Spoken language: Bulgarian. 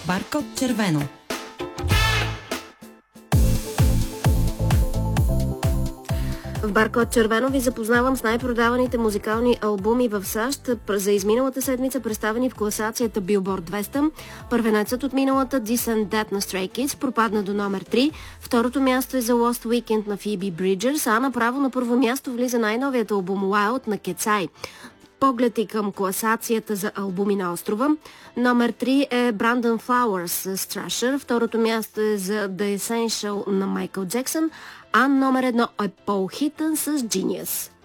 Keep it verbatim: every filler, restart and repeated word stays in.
Баркод червено. В Баркод червено ви запознавам с най-продаваните музикални албуми в САЩ за изминалата седмица, представени в класацията Billboard двеста. Първенецът от миналата This and That на Stray Kids пропадна до номер три. Второто място е за Lost Weekend на Phoebe Bridgers, а направо на първо място влиза най-новият албум Wild на Кецай. Поглед и към класацията за албуми на острова. Номер три е Brandon Flowers с Thrasher. Второто място е за The Essential на Майкъл Джексън. А номер едно е Пол Хитън с Genius.